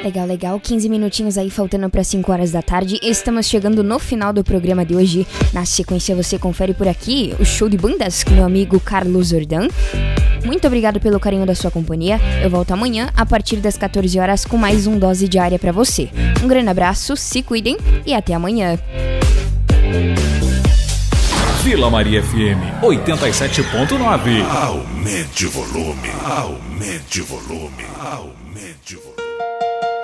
Legal. 15 minutinhos aí faltando para 5 horas da tarde. Estamos chegando no final do programa de hoje. Na sequência você confere por aqui o show de bandas com meu amigo Carlos Jordan. Muito obrigado pelo carinho da sua companhia. Eu volto amanhã a partir das 14 horas com mais um Dose Diária para você. Um grande abraço, se cuidem e até amanhã. Vila Maria FM 87.9. Aumente o volume. Aumente o volume. Aumente o volume.